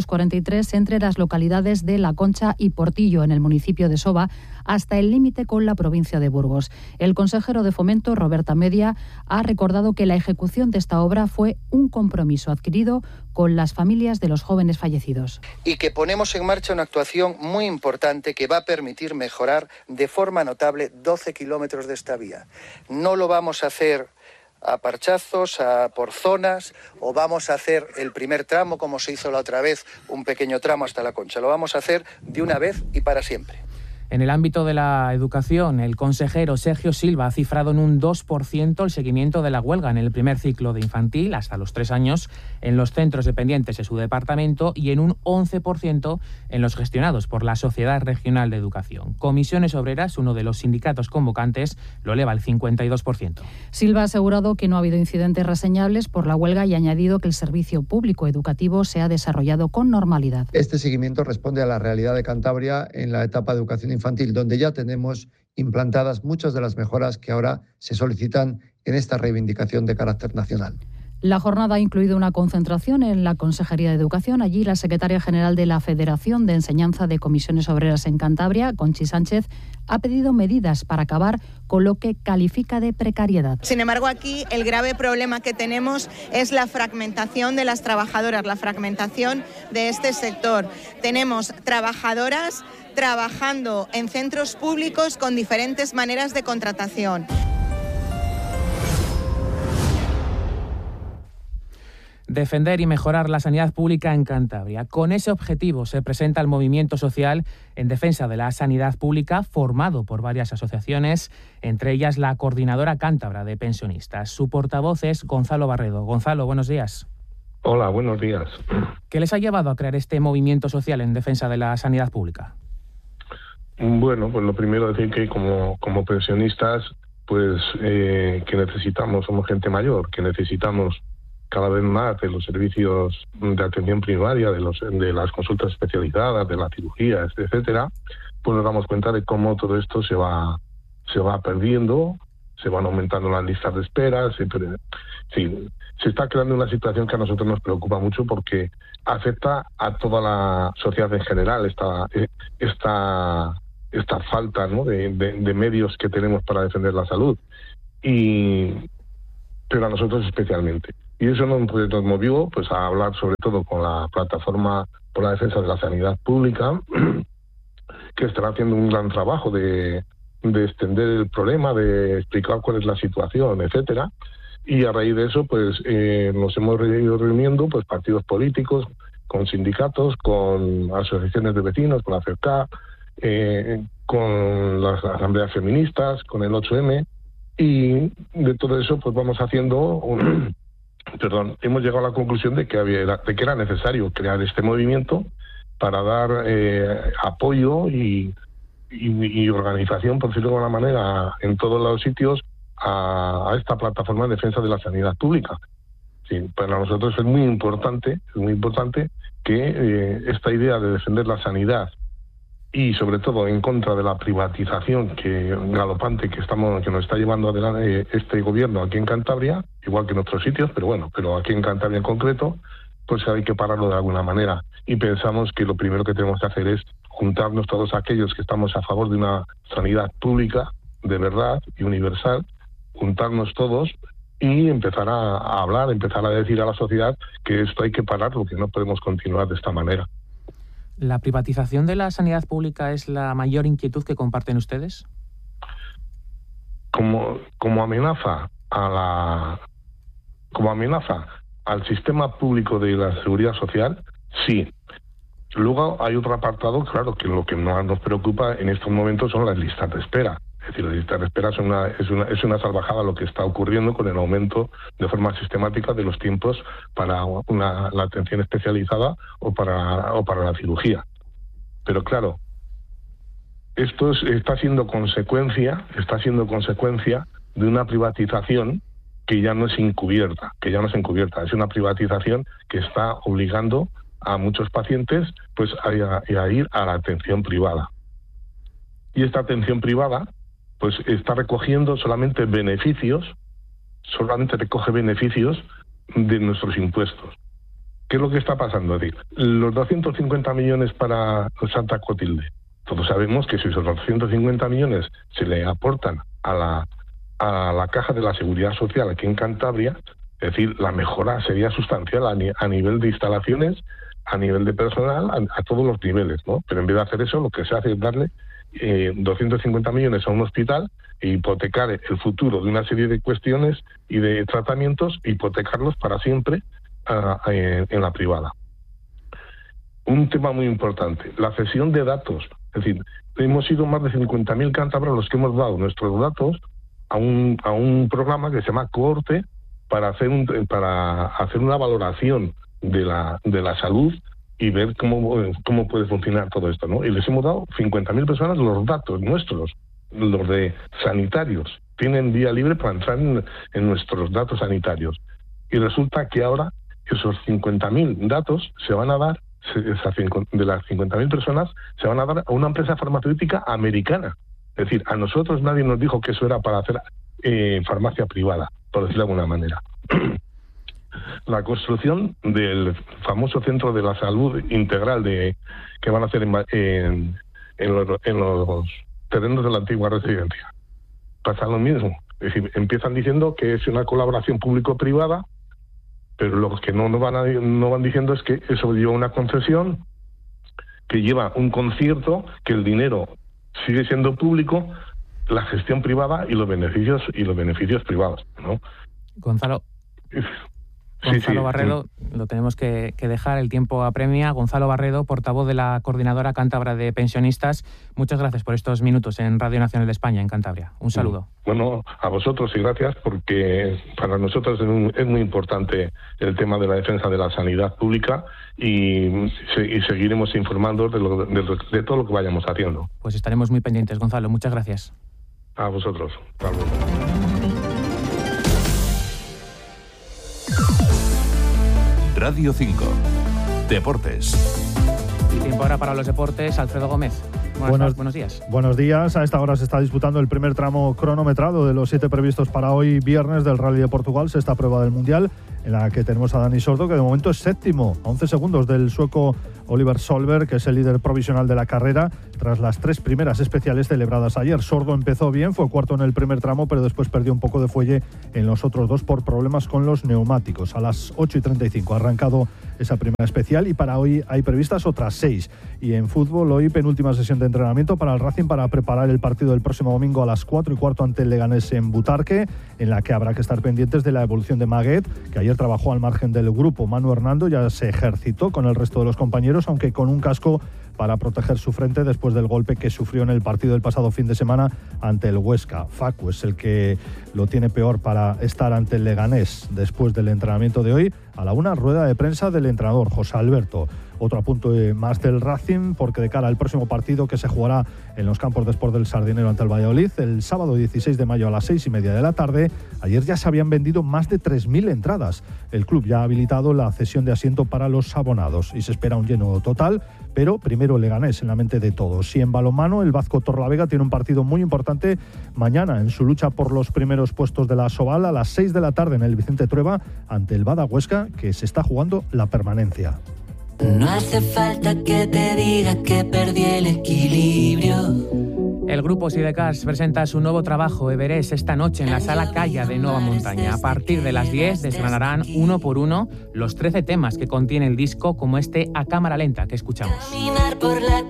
643 entre las localidades de La Concha y Portillo, en el municipio de Soba, hasta el límite con la provincia de Burgos. El consejero de Fomento, Roberta Media, ha recordado que la ejecución de esta obra fue un compromiso adquirido con las familias de los jóvenes fallecidos. Y que ponemos en marcha una actuación muy importante que va a permitir mejorar de forma notable 12 kilómetros de esta vía. No lo vamos a hacer a parchazos, por zonas, o vamos a hacer el primer tramo, como se hizo la otra vez, un pequeño tramo hasta La Concha. Lo vamos a hacer de una vez y para siempre. En el ámbito de la educación, el consejero Sergio Silva ha cifrado en un 2% el seguimiento de la huelga en el primer ciclo de infantil, hasta los 3 años, en los centros dependientes de su departamento, y en un 11% en los gestionados por la Sociedad Regional de Educación. Comisiones Obreras, uno de los sindicatos convocantes, lo eleva al 52%. Silva ha asegurado que no ha habido incidentes reseñables por la huelga y ha añadido que el servicio público educativo se ha desarrollado con normalidad. Este seguimiento responde a la realidad de Cantabria en la etapa de educación infantil, donde ya tenemos implantadas muchas de las mejoras que ahora se solicitan en esta reivindicación de carácter nacional. La jornada ha incluido una concentración en la Consejería de Educación. Allí la secretaria general de la Federación de Enseñanza de Comisiones Obreras en Cantabria, Conchi Sánchez, ha pedido medidas para acabar con lo que califica de precariedad. Sin embargo, aquí el grave problema que tenemos es la fragmentación de las trabajadoras, la fragmentación de este sector. Tenemos trabajadoras trabajando en centros públicos con diferentes maneras de contratación. Defender y mejorar la sanidad pública en Cantabria. Con ese objetivo se presenta el movimiento social en defensa de la sanidad pública, formado por varias asociaciones, entre ellas la Coordinadora Cántabra de Pensionistas. Su portavoz es Gonzalo Barredo. Gonzalo, buenos días. Hola, buenos días. ¿Qué les ha llevado a crear este movimiento social en defensa de la sanidad pública? Bueno, pues lo primero decir que como pensionistas, pues que necesitamos, somos gente mayor, que necesitamos cada vez más de los servicios de atención primaria, de las consultas especializadas, de la cirugía, etcétera, pues nos damos cuenta de cómo todo esto se va perdiendo, se van aumentando las listas de espera, se está creando una situación que a nosotros nos preocupa mucho porque afecta a toda la sociedad en general, esta falta, ¿no?, de medios que tenemos para defender la salud, pero a nosotros especialmente. Y eso nos movió pues a hablar sobre todo con la Plataforma por la Defensa de la Sanidad Pública, que estará haciendo un gran trabajo de extender el problema, de explicar cuál es la situación, etcétera. Y a raíz de eso pues nos hemos ido reuniendo pues partidos políticos, con sindicatos, con asociaciones de vecinos, con la FEPCA, con las asambleas feministas, con el 8M, y de todo eso pues vamos haciendo hemos llegado a la conclusión de que era necesario crear este movimiento para dar apoyo y organización, por decirlo de alguna manera, en todos los sitios a esta plataforma de defensa de la sanidad pública. Sí, para nosotros es muy importante que esta idea de defender la sanidad y sobre todo en contra de la privatización galopante que nos está llevando adelante este gobierno aquí en Cantabria, igual que en otros sitios, pero aquí en Cantabria en concreto, pues hay que pararlo de alguna manera. Y pensamos que lo primero que tenemos que hacer es juntarnos todos aquellos que estamos a favor de una sanidad pública de verdad y universal, juntarnos todos y empezar a hablar, empezar a decir a la sociedad que esto hay que pararlo, que no podemos continuar de esta manera. ¿La privatización de la sanidad pública es la mayor inquietud que comparten ustedes? Como amenaza al sistema público de la seguridad social, sí. Luego hay otro apartado, claro, que lo que más nos preocupa en estos momentos son las listas de espera. Es decir, las listas de espera es una salvajada lo que está ocurriendo con el aumento de forma sistemática de los tiempos para la atención especializada o para la cirugía. Pero claro, esto está siendo consecuencia de una privatización que ya no es encubierta. Es una privatización que está obligando a muchos pacientes pues a ir a la atención privada. Y esta atención privada pues está recogiendo solamente recoge beneficios de nuestros impuestos. ¿Qué es lo que está pasando? Es decir, los 250 millones para Santa Clotilde, todos sabemos que si esos 250 millones se le aportan a la Caja de la Seguridad Social aquí en Cantabria, es decir, la mejora sería sustancial a nivel de instalaciones, a nivel de personal, a todos los niveles, ¿no? Pero en vez de hacer eso, lo que se hace es darle 250 millones a un hospital e hipotecar el futuro de una serie de cuestiones y de tratamientos, hipotecarlos para siempre en la privada. Un tema muy importante, la cesión de datos. Es decir, hemos sido más de 50.000 cántabros los que hemos dado nuestros datos a un programa que se llama Cohorte para hacer una valoración de la salud y ver cómo puede funcionar todo esto, ¿no? Y les hemos dado 50.000 personas los datos nuestros, los de sanitarios. Tienen vía libre para entrar en nuestros datos sanitarios. Y resulta que ahora esos 50.000 datos se van a dar, de las 50.000 personas, se van a dar a una empresa farmacéutica americana. Es decir, a nosotros nadie nos dijo que eso era para hacer farmacia privada, por decirlo de alguna manera. La construcción del famoso centro de la salud integral que van a hacer en los terrenos de la antigua residencia. Pasa lo mismo. Es decir, empiezan diciendo que es una colaboración público-privada, pero lo que no van diciendo es que eso lleva una concesión, que lleva un concierto, que el dinero sigue siendo público, la gestión privada y los beneficios privados, ¿no? Gonzalo Barredo, lo tenemos que dejar, el tiempo apremia. Gonzalo Barredo, portavoz de la Coordinadora Cántabra de Pensionistas, muchas gracias por estos minutos en Radio Nacional de España, en Cantabria. Un saludo. Bueno, a vosotros y gracias, porque para nosotros es muy importante el tema de la defensa de la sanidad pública y seguiremos informando de todo lo que vayamos haciendo. Pues estaremos muy pendientes, Gonzalo. Muchas gracias. A vosotros. Hasta luego. Radio 5. Deportes. Y tiempo ahora para los deportes. Alfredo Gómez. Buenos días. Buenos días. A esta hora se está disputando el primer tramo cronometrado de los 7 previstos para hoy viernes del Rally de Portugal, sexta prueba del Mundial, en la que tenemos a Dani Sordo, que de momento es séptimo, a 11 segundos del sueco Oliver Solberg, que es el líder provisional de la carrera, tras las 3 primeras especiales celebradas ayer. Sordo empezó bien, fue cuarto en el primer tramo, pero después perdió un poco de fuelle en los otros 2 por problemas con los neumáticos. A las 8:35 ha arrancado esa primera especial y para hoy hay previstas otras 6. Y en fútbol, hoy penúltima sesión de entrenamiento para el Racing para preparar el partido del próximo domingo a las 4:15 ante el Leganés en Butarque, en la que habrá que estar pendientes de la evolución de Maguet, que ayer trabajó al margen del grupo. Manu Hernando ya se ejercitó con el resto de los compañeros, aunque con un casco para proteger su frente después del golpe que sufrió en el partido del pasado fin de semana ante el Huesca. Facu es el que lo tiene peor para estar ante el Leganés después del entrenamiento de hoy. A la 1, rueda de prensa del entrenador José Alberto. Otro apunte más del Racing, porque de cara al próximo partido que se jugará en los campos de Sport del Sardinero ante el Valladolid, el sábado 16 de mayo a las 6:30 de la tarde, ayer ya se habían vendido más de 3.000 entradas. El club ya ha habilitado la cesión de asiento para los abonados y se espera un lleno total, pero primero el Leganés en la mente de todos. Y en balonmano, el Vasco Torlavega tiene un partido muy importante mañana en su lucha por los primeros puestos de la Sobal a las 6 de la tarde en el Vicente Trueba ante el Bada Huesca, que se está jugando la permanencia. No hace falta que te diga que perdí el equilibrio. El grupo Sidecars presenta su nuevo trabajo, Everest, esta noche en la Sala Calla de Nueva Montaña. A partir de las 10 desgranarán uno por uno los 13 temas que contiene el disco, como este A Cámara Lenta que escuchamos. Caminar por la cornisa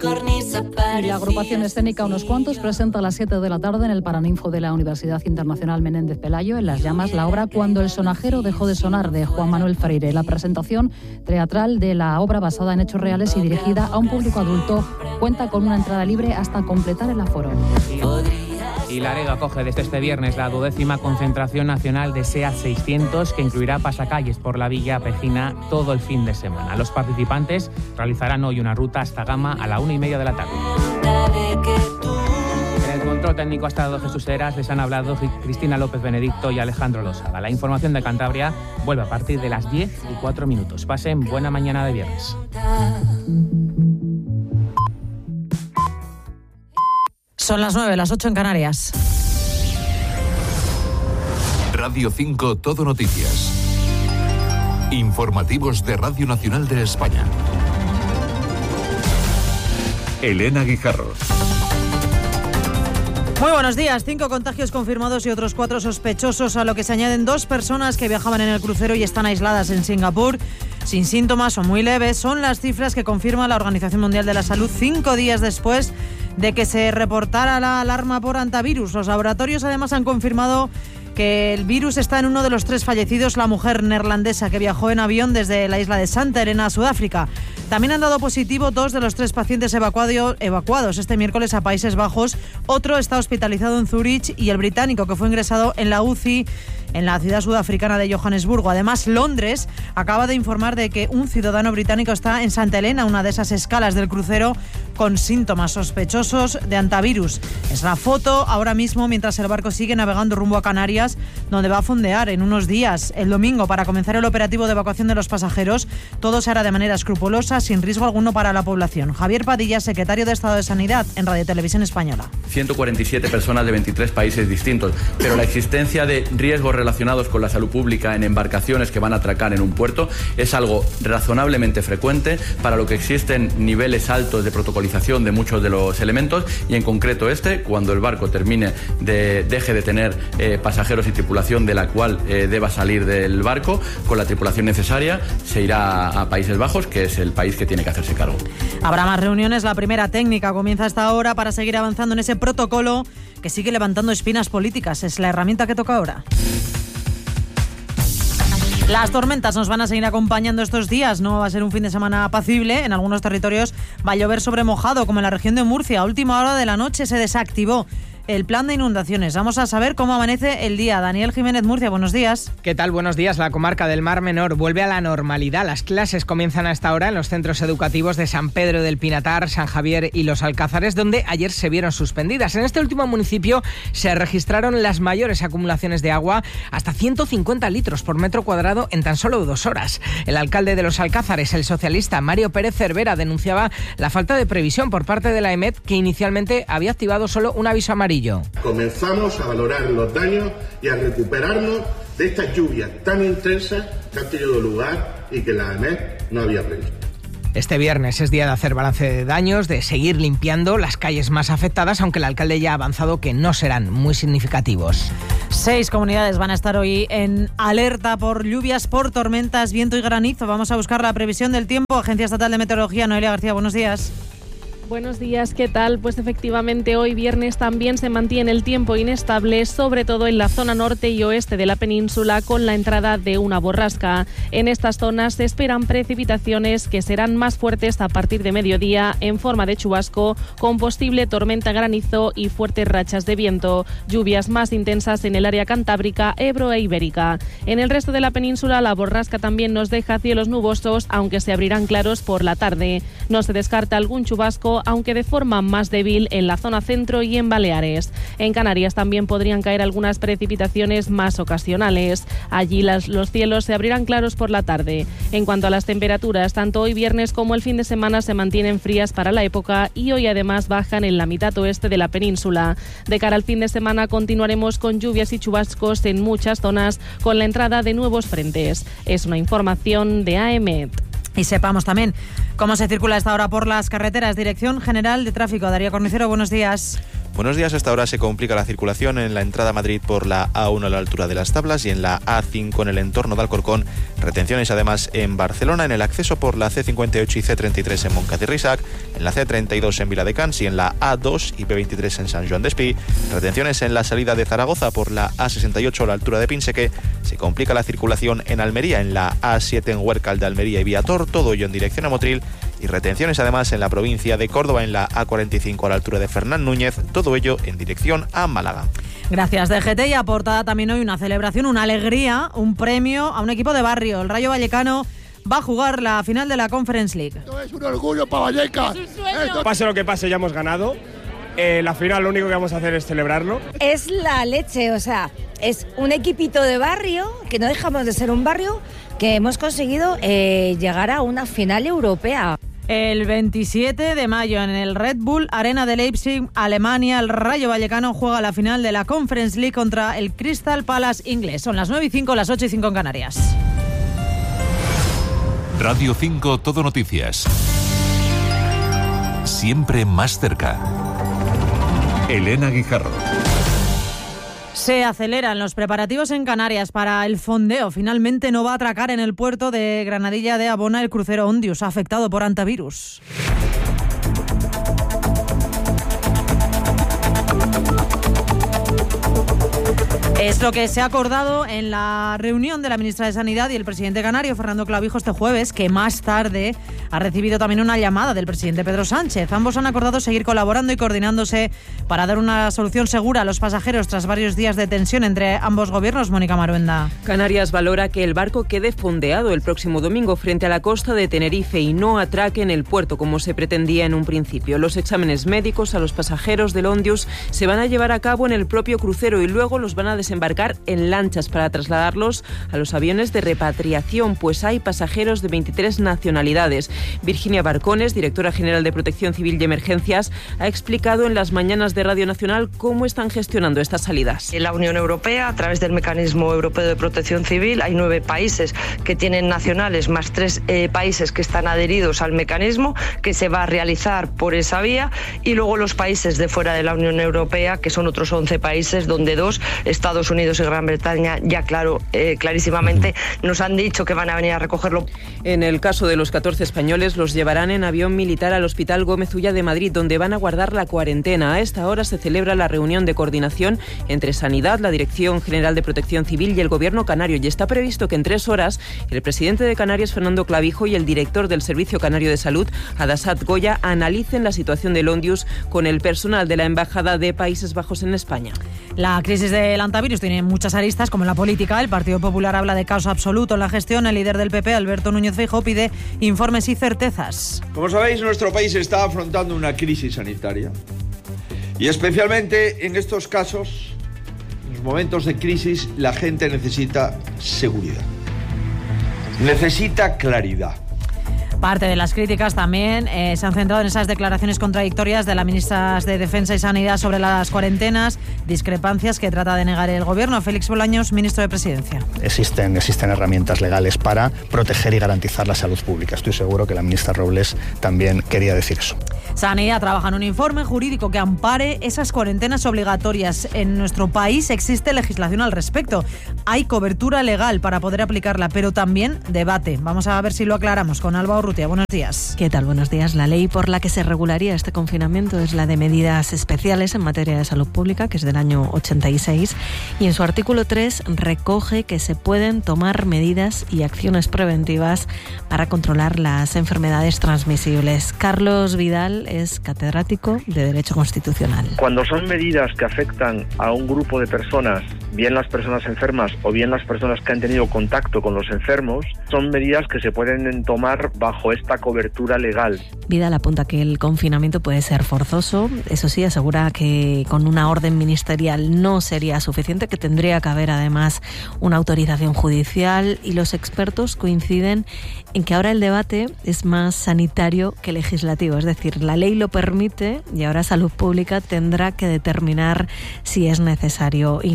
Y la agrupación escénica Unos Cuantos presenta a las 7 de la tarde en el Paraninfo de la Universidad Internacional Menéndez Pelayo, en Las Llamas, la obra Cuando el sonajero dejó de sonar, de Juan Manuel Freire. La presentación teatral de la obra, basada en hechos reales y dirigida a un público adulto, cuenta con una entrada libre hasta completar el aforo. Y Laredo acoge desde este viernes la 12ª concentración nacional de SEA 600, que incluirá pasacalles por la Villa Pejina todo el fin de semana. Los participantes realizarán hoy una ruta hasta Gama a la 1:30 de la tarde. En el control técnico ha estado Jesús Heras, les han hablado Cristina López Benedicto y Alejandro Losada. La información de Cantabria vuelve a partir de las 10:04. Pasen buena mañana de viernes. Son las 9, las 8 en Canarias. Radio 5 Todo Noticias. Informativos de Radio Nacional de España. Elena Guijarro. Muy buenos días. 5 contagios confirmados y otros 4 sospechosos, a lo que se añaden 2 personas que viajaban en el crucero y están aisladas en Singapur, sin síntomas o muy leves. Son las cifras que confirma la Organización Mundial de la Salud 5 días después de que se reportara la alarma por hantavirus. Los laboratorios además han confirmado que el virus está en uno de los 3 fallecidos, la mujer neerlandesa que viajó en avión desde la isla de Santa Helena a Sudáfrica. También han dado positivo 2 de los 3 pacientes evacuados este miércoles a Países Bajos. Otro está hospitalizado en Zurich y el británico, que fue ingresado en la UCI en la ciudad sudafricana de Johannesburgo. Además, Londres acaba de informar de que un ciudadano británico está en Santa Helena, una de esas escalas del crucero, con síntomas sospechosos de hantavirus. Es la foto ahora mismo mientras el barco sigue navegando rumbo a Canarias, donde va a fondear en unos días, el domingo, para comenzar el operativo de evacuación de los pasajeros. Todo se hará de manera escrupulosa, sin riesgo alguno para la población. Javier Padilla, secretario de Estado de Sanidad en Radio Televisión Española. 147 personas de 23 países distintos, pero la existencia de riesgos relacionados con la salud pública en embarcaciones que van a atracar en un puerto es algo razonablemente frecuente, para lo que existen niveles altos de protocolización de muchos de los elementos, y en concreto cuando el barco deje de tener pasajeros y tripulación de la cual deba salir del barco, con la tripulación necesaria se irá a Países Bajos, que es el país que tiene que hacerse cargo. Habrá más reuniones. La primera técnica comienza hasta ahora para seguir avanzando en ese protocolo que sigue levantando espinas políticas. Es la herramienta que toca ahora. Las tormentas nos van a seguir acompañando estos días. No va a ser un fin de semana apacible. En algunos territorios va a llover sobre mojado, como en la región de Murcia. A última hora de la noche se desactivó el plan de inundaciones. Vamos a saber cómo amanece el día. Daniel Jiménez, Murcia, buenos días. ¿Qué tal? Buenos días. La comarca del Mar Menor vuelve a la normalidad. Las clases comienzan a esta hora en los centros educativos de San Pedro del Pinatar, San Javier y Los Alcázares, donde ayer se vieron suspendidas. En este último municipio se registraron las mayores acumulaciones de agua, hasta 150 litros por metro cuadrado en tan solo 2 horas. El alcalde de Los Alcázares, el socialista Mario Pérez Cervera, denunciaba la falta de previsión por parte de la EMET, que inicialmente había activado solo un aviso amarillo. Comenzamos a valorar los daños y a recuperarnos de estas lluvias tan intensas que han tenido lugar y que la EMET no había previsto. Este viernes es día de hacer balance de daños, de seguir limpiando las calles más afectadas, aunque el alcalde ya ha avanzado que no serán muy significativos. 6 comunidades van a estar hoy en alerta por lluvias, por tormentas, viento y granizo. Vamos a buscar la previsión del tiempo. Agencia Estatal de Meteorología, Noelia García, buenos días. Buenos días, ¿qué tal? Pues efectivamente hoy viernes también se mantiene el tiempo inestable, sobre todo en la zona norte y oeste de la península, con la entrada de una borrasca. En estas zonas se esperan precipitaciones que serán más fuertes a partir de mediodía en forma de chubasco, con posible tormenta, granizo y fuertes rachas de viento. Lluvias más intensas en el área cantábrica, Ebro e Ibérica. En el resto de la península la borrasca también nos deja cielos nubosos, aunque se abrirán claros por la tarde. No se descarta algún chubasco, aunque de forma más débil en la zona centro y en Baleares. En Canarias también podrían caer algunas precipitaciones más ocasionales. Allí los cielos se abrirán claros por la tarde. En cuanto a las temperaturas, tanto hoy viernes como el fin de semana se mantienen frías para la época y hoy además bajan en la mitad oeste de la península. De cara al fin de semana continuaremos con lluvias y chubascos en muchas zonas, con la entrada de nuevos frentes. Es una información de AEMET. Y sepamos también cómo se circula a esta hora por las carreteras. Dirección General de Tráfico. Darío Cornicero, buenos días. Buenos días. Hasta ahora se complica la circulación en la entrada a Madrid por la A1 a la altura de Las Tablas y en la A5 en el entorno de Alcorcón. Retenciones además en Barcelona, en el acceso por la C58 y C33 en Montcada y Reixac, en la C32 en Viladecans y en la A2 y P23 en Sant Joan d'Espí. Retenciones en la salida de Zaragoza por la A68 a la altura de Pinseque. Se complica la circulación en Almería, en la A7 en Huércal de Almería y Viator, todo ello en dirección a Motril. Y retenciones además en la provincia de Córdoba, en la A45 a la altura de Fernán Núñez, todo ello en dirección a Málaga. Gracias, DGT. Y aportada también hoy una celebración, una alegría, un premio a un equipo de barrio. El Rayo Vallecano va a jugar la final de la Conference League. Esto es un orgullo para Vallecas. Pase lo que pase, ya hemos ganado. La final lo único que vamos a hacer es celebrarlo. Es la leche, o sea, es un equipito de barrio, que no dejamos de ser un barrio, que hemos conseguido llegar a una final europea. El 27 de mayo en el Red Bull Arena de Leipzig, Alemania, el Rayo Vallecano juega la final de la Conference League contra el Crystal Palace inglés. Son las 9:05, las 8:05 en Canarias. Radio 5 Todo Noticias. Siempre más cerca. Elena Guijarro. Se aceleran los preparativos en Canarias para el fondeo. Finalmente no va a atracar en el puerto de Granadilla de Abona el crucero Ondius, afectado por hantavirus. Es lo que se ha acordado en la reunión de la ministra de Sanidad y el presidente canario, Fernando Clavijo, este jueves, que más tarde ha recibido también una llamada del presidente Pedro Sánchez. Ambos han acordado seguir colaborando y coordinándose para dar una solución segura a los pasajeros tras varios días de tensión entre ambos gobiernos. Mónica Maruenda. Canarias valora que el barco quede fondeado el próximo domingo frente a la costa de Tenerife y no atraque en el puerto como se pretendía en un principio. Los exámenes médicos a los pasajeros del Ondius se van a llevar a cabo en el propio crucero y luego los van a desembarcar en lanchas para trasladarlos a los aviones de repatriación, pues hay pasajeros de 23 nacionalidades. Virginia Barcones, directora general de Protección Civil y Emergencias, ha explicado en las mañanas de Radio Nacional cómo están gestionando estas salidas. En la Unión Europea, a través del Mecanismo Europeo de Protección Civil, hay 9 países que tienen nacionales, más 3 países que están adheridos al mecanismo, que se va a realizar por esa vía, y luego los países de fuera de la Unión Europea, que son otros 11 países, donde 2, Estados Unidos y Gran Bretaña, ya clarísimamente nos han dicho que van a venir a recogerlo. En el caso de los 14 españoles, los llevarán en avión militar al Hospital Gómez Ulla de Madrid, donde van a guardar la cuarentena. A esta hora se celebra la reunión de coordinación entre Sanidad, la Dirección General de Protección Civil y el Gobierno canario, y está previsto que en 3 horas el presidente de Canarias, Fernando Clavijo, y el director del Servicio Canario de Salud, Adasat Goya, analicen la situación del Ondius con el personal de la Embajada de Países Bajos en España. La crisis del hantavirus tiene muchas aristas, como en la política. El Partido Popular habla de caos absoluto en la gestión. El líder del PP, Alberto Núñez Feijóo, pide informes y certezas. Como sabéis, nuestro país está afrontando una crisis sanitaria. Y especialmente en estos casos, en los momentos de crisis, la gente necesita seguridad. Necesita claridad. Parte de las críticas también se han centrado en esas declaraciones contradictorias de las ministras de Defensa y Sanidad sobre las cuarentenas, discrepancias que trata de negar el Gobierno. Félix Bolaños, ministro de Presidencia. Existen herramientas legales para proteger y garantizar la salud pública. Estoy seguro que la ministra Robles también quería decir eso. Sanidad trabaja en un informe jurídico que ampare esas cuarentenas obligatorias. En nuestro país existe legislación al respecto. Hay cobertura legal para poder aplicarla, pero también debate. Vamos a ver si lo aclaramos con Alba Urrutia. Buenos días. ¿Qué tal? Buenos días. La ley por la que se regularía este confinamiento es la de medidas especiales en materia de salud pública, que es del año 86, y en su artículo 3 recoge que se pueden tomar medidas y acciones preventivas para controlar las enfermedades transmisibles. Carlos Vidal es catedrático de Derecho Constitucional. Cuando son medidas que afectan a un grupo de personas, bien las personas enfermas o bien las personas que han tenido contacto con los enfermos, son medidas que se pueden tomar bajo esta cobertura legal. Vidal apunta que el confinamiento puede ser forzoso. Eso sí, asegura que con una orden ministerial no sería suficiente, que tendría que haber además una autorización judicial, y los expertos coinciden en que ahora el debate es más sanitario que legislativo. Es decir, la ley lo permite y ahora Salud Pública tendrá que determinar si es necesario. Ignacio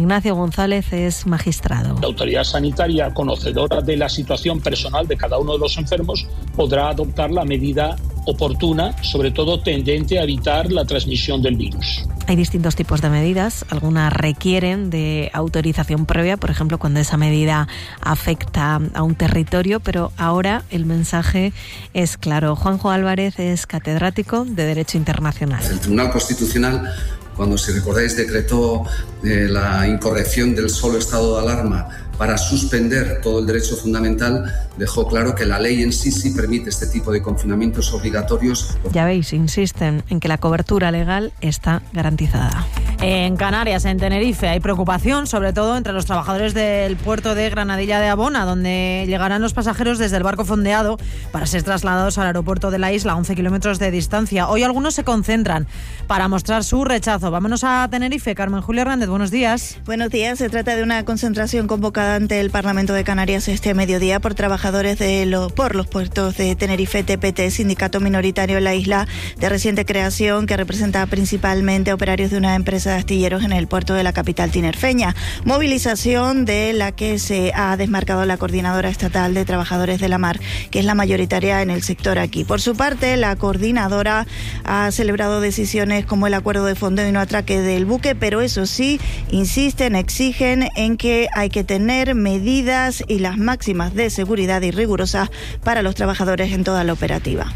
González es magistrado. La autoridad sanitaria, conocedora de la situación personal de cada uno de los enfermos, podrá adoptar la medida oportuna, sobre todo tendente a evitar la transmisión del virus. Hay distintos tipos de medidas, algunas requieren de autorización previa, por ejemplo, cuando esa medida afecta a un territorio, pero ahora el mensaje es claro. Juanjo Álvarez es catedrático de Derecho Internacional. El Tribunal Constitucional, cuando, si recordáis, decretó la incorrección del solo estado de alarma para suspender todo el derecho fundamental, dejó claro que la ley en sí permite este tipo de confinamientos obligatorios. Ya veis, insisten en que la cobertura legal está garantizada. En Canarias, en Tenerife, hay preocupación, sobre todo entre los trabajadores del puerto de Granadilla de Abona, donde llegarán los pasajeros desde el barco fondeado para ser trasladados al aeropuerto de la isla, a 11 kilómetros de distancia. Hoy algunos se concentran para mostrar su rechazo. Vámonos a Tenerife. Carmen Julia Hernández, buenos días. Buenos días. Se trata de una concentración convocada ante el Parlamento de Canarias este mediodía por trabajadores por los puertos de Tenerife. TPT, sindicato minoritario en la isla de reciente creación, que representa principalmente operarios de una empresa de astilleros en el puerto de la capital tinerfeña. Movilización de la que se ha desmarcado la Coordinadora Estatal de Trabajadores de la Mar, que es la mayoritaria en el sector aquí. Por su parte, la coordinadora ha celebrado decisiones como el acuerdo de fondeo y no atraque del buque, pero eso sí, exigen en que hay que tener medidas y las máximas de seguridad y rigurosas para los trabajadores en toda la operativa.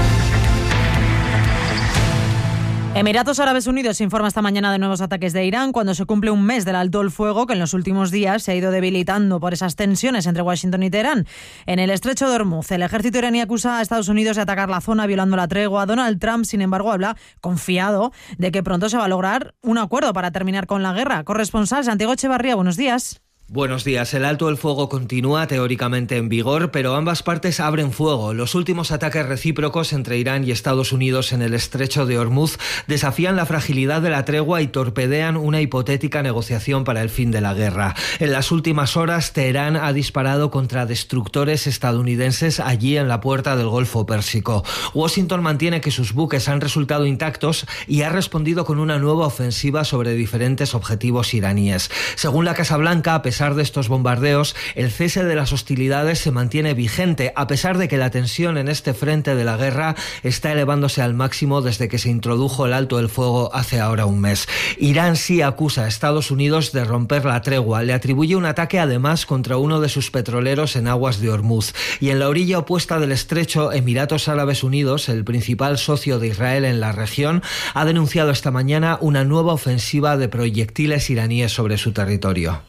Emiratos Árabes Unidos informa esta mañana de nuevos ataques de Irán cuando se cumple un mes del alto el fuego que en los últimos días se ha ido debilitando por esas tensiones entre Washington y Teherán. En el estrecho de Hormuz, el ejército iraní acusa a Estados Unidos de atacar la zona violando la tregua. Donald Trump, sin embargo, habla confiado de que pronto se va a lograr un acuerdo para terminar con la guerra. Corresponsal Santiago Echevarría, buenos días. Buenos días. El alto el fuego continúa teóricamente en vigor, pero ambas partes abren fuego. Los últimos ataques recíprocos entre Irán y Estados Unidos en el estrecho de Hormuz desafían la fragilidad de la tregua y torpedean una hipotética negociación para el fin de la guerra. En las últimas horas, Teherán ha disparado contra destructores estadounidenses allí en la puerta del Golfo Pérsico. Washington mantiene que sus buques han resultado intactos y ha respondido con una nueva ofensiva sobre diferentes objetivos iraníes. Según la Casa Blanca, a pesar de estos bombardeos, el cese de las hostilidades se mantiene vigente, a pesar de que la tensión en este frente de la guerra está elevándose al máximo desde que se introdujo el alto el fuego hace ahora un mes. Irán sí acusa a Estados Unidos de romper la tregua, le atribuye un ataque además contra uno de sus petroleros en aguas de Hormuz. Y en la orilla opuesta del estrecho, Emiratos Árabes Unidos, el principal socio de Israel en la región, ha denunciado esta mañana una nueva ofensiva de proyectiles iraníes sobre su territorio.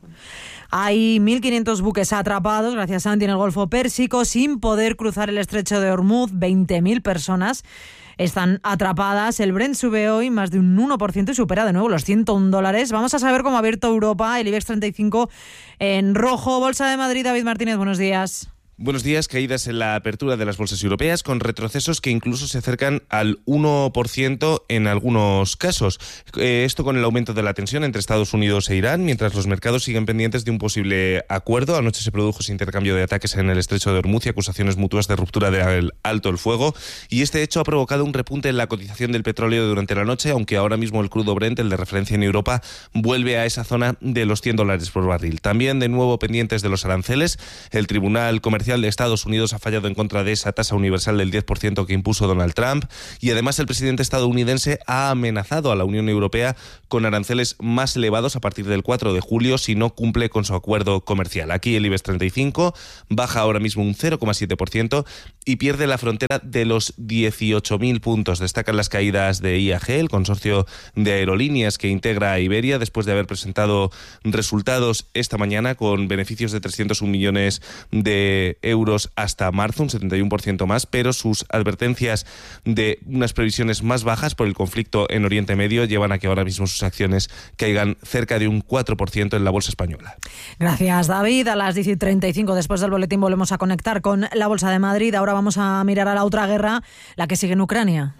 Hay 1.500 buques atrapados, gracias a Santi, en el Golfo Pérsico, sin poder cruzar el estrecho de Hormuz. 20.000 personas están atrapadas. El Brent sube hoy más de un 1% y supera de nuevo los $101. Vamos a saber cómo ha abierto Europa, el IBEX 35 en rojo. Bolsa de Madrid, David Martínez, buenos días. Buenos días. Caídas en la apertura de las bolsas europeas, con retrocesos que incluso se acercan al 1% en algunos casos. Esto con el aumento de la tensión entre Estados Unidos e Irán, mientras los mercados siguen pendientes de un posible acuerdo. Anoche se produjo ese intercambio de ataques en el estrecho de Hormuz y acusaciones mutuas de ruptura del alto el fuego. Y este hecho ha provocado un repunte en la cotización del petróleo durante la noche, aunque ahora mismo el crudo Brent, el de referencia en Europa, vuelve a esa zona de los $100 por barril. También de nuevo pendientes de los aranceles. El Tribunal Comercial de Estados Unidos ha fallado en contra de esa tasa universal del 10% que impuso Donald Trump, y además el presidente estadounidense ha amenazado a la Unión Europea con aranceles más elevados a partir del 4 de julio si no cumple con su acuerdo comercial. Aquí el IBEX 35 baja ahora mismo un 0,7% y pierde la frontera de los 18.000 puntos. Destacan las caídas de IAG, el consorcio de aerolíneas que integra a Iberia, después de haber presentado resultados esta mañana con beneficios de 301 millones de euros hasta marzo, un 71% más, pero sus advertencias de unas previsiones más bajas por el conflicto en Oriente Medio llevan a que ahora mismo sus acciones caigan cerca de un 4% en la bolsa española. Gracias, David. A las 10:35 después del boletín volvemos a conectar con la Bolsa de Madrid. Ahora vamos a mirar a la otra guerra, la que sigue en Ucrania.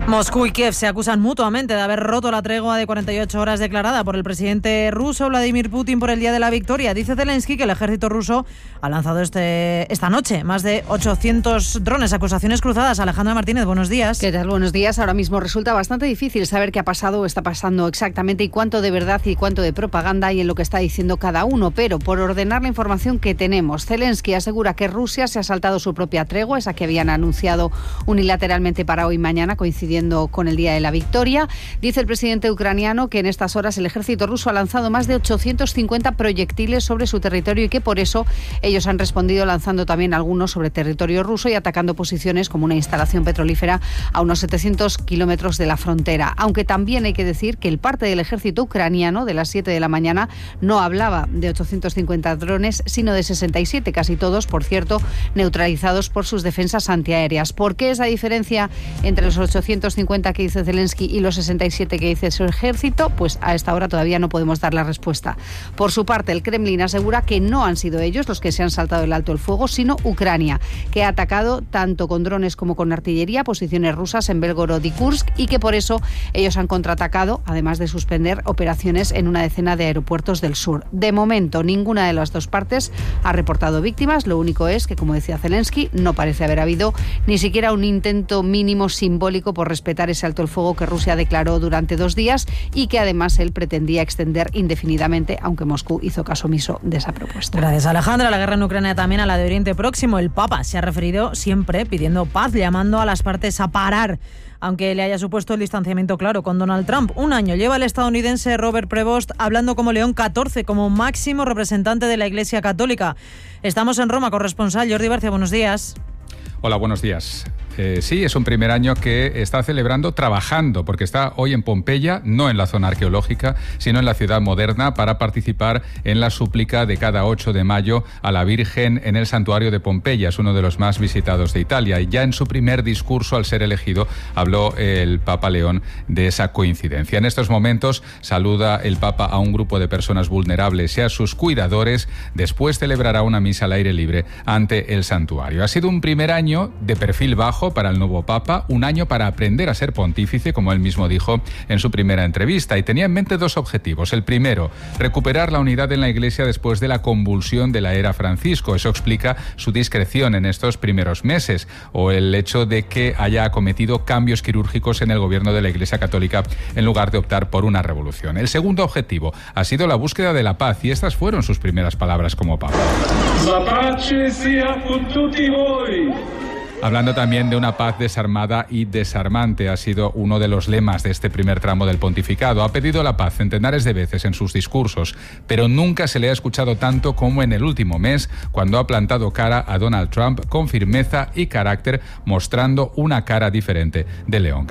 Moscú y Kiev se acusan mutuamente de haber roto la tregua de 48 horas declarada por el presidente ruso Vladimir Putin por el Día de la Victoria. Dice Zelensky que el ejército ruso ha lanzado esta noche más de 800 drones. Acusaciones cruzadas. Alejandra Martínez, buenos días. ¿Qué tal? Buenos días. Ahora mismo resulta bastante difícil saber qué ha pasado o está pasando exactamente y cuánto de verdad y cuánto de propaganda hay en lo que está diciendo cada uno. Pero por ordenar la información que tenemos, Zelensky asegura que Rusia se ha saltado su propia tregua, esa que habían anunciado unilateralmente para hoy y mañana, coincidiendo con el Día de la Victoria. Dice el presidente ucraniano que en estas horas el ejército ruso ha lanzado más de 850 proyectiles sobre su territorio y que por eso ellos han respondido lanzando también algunos sobre territorio ruso y atacando posiciones como una instalación petrolífera a unos 700 kilómetros de la frontera. Aunque también hay que decir que el parte del ejército ucraniano de las 7 de la mañana no hablaba de 850 drones, sino de 67, casi todos, por cierto, neutralizados por sus defensas antiaéreas. ¿Por qué esa diferencia entre los 850 que dice Zelensky y los 67 que dice su ejército? Pues a esta hora todavía no podemos dar la respuesta. Por su parte, el Kremlin asegura que no han sido ellos los que se han saltado el alto el fuego, sino Ucrania, que ha atacado tanto con drones como con artillería posiciones rusas en Belgorod y Kursk y que por eso ellos han contraatacado, además de suspender operaciones en una decena de aeropuertos del sur. De momento, ninguna de las dos partes ha reportado víctimas. Lo único es que, como decía Zelensky, no parece haber habido ni siquiera un intento mínimo simbólico por respetar ese alto el fuego que Rusia declaró durante 2 días y que además él pretendía extender indefinidamente, aunque Moscú hizo caso omiso de esa propuesta. Gracias, Alejandra. La guerra en Ucrania también a la de Oriente Próximo. El Papa se ha referido siempre pidiendo paz, llamando a las partes a parar, aunque le haya supuesto el distanciamiento claro con Donald Trump. 1 año lleva el estadounidense Robert Prevost hablando como León XIV, como máximo representante de la Iglesia Católica. Estamos en Roma, corresponsal Jordi Barcia, buenos días. Hola, buenos días. Sí, es un primer año que está celebrando trabajando, porque está hoy en Pompeya, no en la zona arqueológica, sino en la ciudad moderna, para participar en la súplica de cada 8 de mayo a la Virgen en el santuario de Pompeya. Es uno de los más visitados de Italia. Y ya en su primer discurso, al ser elegido, habló el Papa León de esa coincidencia. En estos momentos saluda el Papa a un grupo de personas vulnerables y a sus cuidadores. Después celebrará una misa al aire libre ante el santuario. Ha sido un primer año de perfil bajo para el nuevo Papa, un año para aprender a ser pontífice, como él mismo dijo en su primera entrevista, y tenía en mente 2 objetivos. El primero, recuperar la unidad en la Iglesia después de la convulsión de la era Francisco. Eso explica su discreción en estos primeros meses, o el hecho de que haya acometido cambios quirúrgicos en el gobierno de la Iglesia Católica en lugar de optar por una revolución. El segundo objetivo ha sido la búsqueda de la paz, y estas fueron sus primeras palabras como Papa. La pace sia con tutti voi. Hablando también de una paz desarmada y desarmante, ha sido uno de los lemas de este primer tramo del pontificado. Ha pedido la paz centenares de veces en sus discursos, pero nunca se le ha escuchado tanto como en el último mes, cuando ha plantado cara a Donald Trump con firmeza y carácter, mostrando una cara diferente de León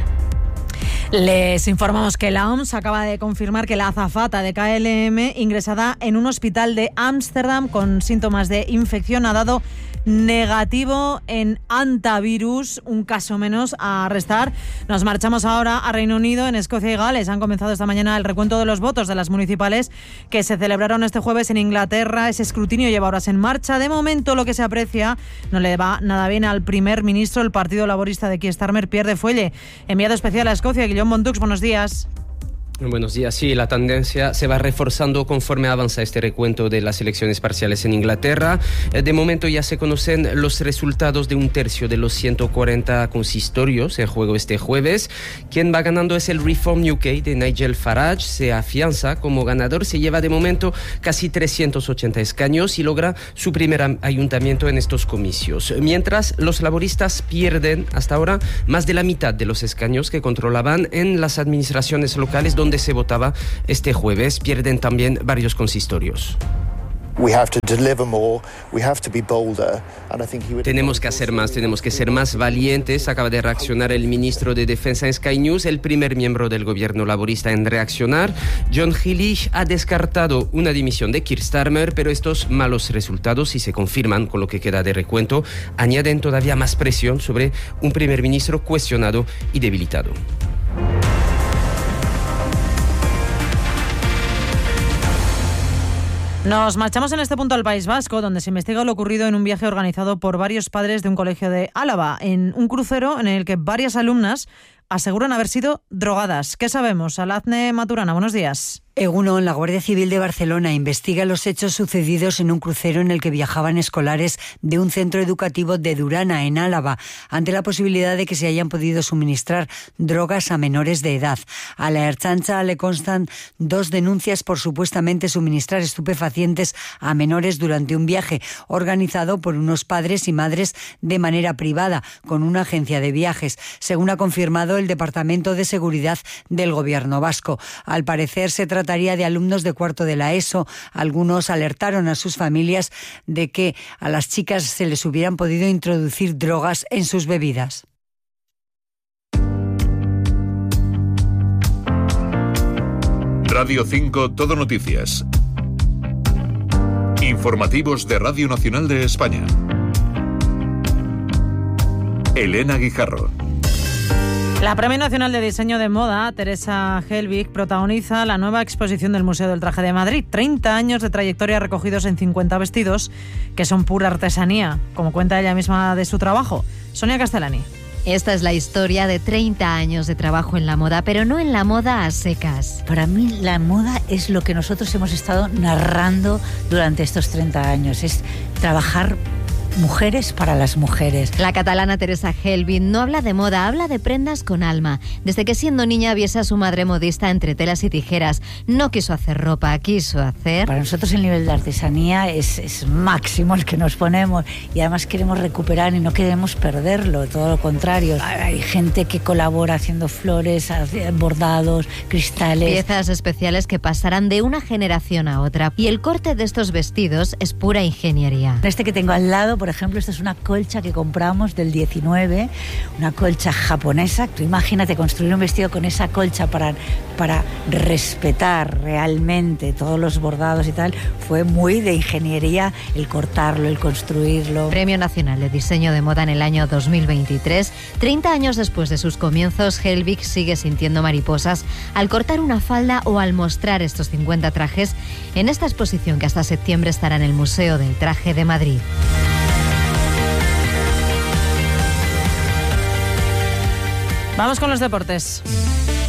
XIV. Les informamos que la OMS acaba de confirmar que la azafata de KLM, ingresada en un hospital de Ámsterdam con síntomas de infección, ha dado negativo en hantavirus, un caso menos a restar. Nos marchamos ahora a Reino Unido. En Escocia y Gales han comenzado esta mañana el recuento de los votos de las municipales que se celebraron este jueves en Inglaterra. Ese escrutinio lleva horas en marcha. De momento, lo que se aprecia no le va nada bien al primer ministro. El Partido Laborista de Keir Starmer pierde fuelle. Enviado especial a Escocia, Guillaume Montux, buenos días. Buenos días. Sí, la tendencia se va reforzando conforme avanza este recuento de las elecciones parciales en Inglaterra. De momento ya se conocen los resultados de 1/3 de los 140 consistorios en juego este jueves. Quien va ganando es el Reform UK de Nigel Farage. Se afianza como ganador, se lleva de momento casi 380 escaños y logra su primer ayuntamiento en estos comicios. Mientras los laboristas pierden hasta ahora más de la mitad de los escaños que controlaban en las administraciones locales donde se votaba este jueves. Pierden también varios consistorios. Tenemos que hacer más, tenemos que ser más valientes, acaba de reaccionar el ministro de Defensa en Sky News, el primer miembro del gobierno laborista en reaccionar. John Healey ha descartado una dimisión de Keir Starmer, pero estos malos resultados, si se confirman con lo que queda de recuento, añaden todavía más presión sobre un primer ministro cuestionado y debilitado. Nos marchamos en este punto al País Vasco, donde se investiga lo ocurrido en un viaje organizado por varios padres de un colegio de Álava, en un crucero en el que varias alumnas aseguran haber sido drogadas. ¿Qué sabemos? Alazne Maturana, buenos días. Egunon, la Guardia Civil de Barcelona investiga los hechos sucedidos en un crucero en el que viajaban escolares de un centro educativo de Durana, en Álava, ante la posibilidad de que se hayan podido suministrar drogas a menores de edad. A la Ertzaintza le constan 2 denuncias por supuestamente suministrar estupefacientes a menores durante un viaje organizado por unos padres y madres de manera privada, con una agencia de viajes, según ha confirmado el Departamento de Seguridad del Gobierno vasco. Al parecer se trataría de alumnos de cuarto de la ESO. Algunos alertaron a sus familias de que a las chicas se les hubieran podido introducir drogas en sus bebidas. Radio 5 Todo Noticias. Informativos de Radio Nacional de España. Elena Guijarro. La Premio Nacional de Diseño de Moda, Teresa Helbig, protagoniza la nueva exposición del Museo del Traje de Madrid. 30 años de trayectoria recogidos en 50 vestidos, que son pura artesanía, como cuenta ella misma de su trabajo. Sonia Castellani. Esta es la historia de 30 años de trabajo en la moda, pero no en la moda a secas. Para mí la moda es lo que nosotros hemos estado narrando durante estos 30 años, es trabajar mujeres para las mujeres. La catalana Teresa Helbig no habla de moda, habla de prendas con alma. Desde que siendo niña viese a su madre modista entre telas y tijeras. No quiso hacer ropa, quiso hacer... Para nosotros el nivel de artesanía es máximo el que nos ponemos y además queremos recuperar y no queremos perderlo, todo lo contrario. Hay gente que colabora haciendo flores, bordados, cristales... Piezas especiales que pasarán de una generación a otra. Y el corte de estos vestidos es pura ingeniería. Este que tengo al lado, por ejemplo, esta es una colcha que compramos del 19, una colcha japonesa. Tú imagínate construir un vestido con esa colcha para respetar realmente todos los bordados y tal. Fue muy de ingeniería el cortarlo, el construirlo. Premio Nacional de Diseño de Moda en el año 2023. 30 años después de sus comienzos, Helbig sigue sintiendo mariposas al cortar una falda o al mostrar estos 50 trajes en esta exposición que hasta septiembre estará en el Museo del Traje de Madrid. Vamos con los deportes.